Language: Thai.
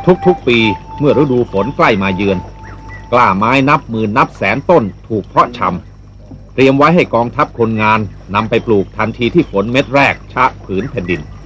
ทุกๆปีเมื่อฤดูฝนใกล้มาเยือนกล้าไม้นับหมื่นนับแสนต้นถูกเพาะชำเตรียมไว้ให้กองทัพคนงานนำไปปลูกทันทีที่ฝนเม็ดแรกชะผืนแผ่นดิน